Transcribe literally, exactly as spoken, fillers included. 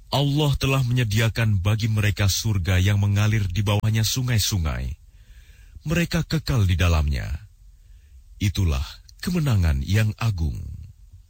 Allah telah menyediakan bagi mereka surga yang mengalir di bawahnya sungai-sungai. Mereka kekal di dalamnya. Itulah kemenangan yang agung.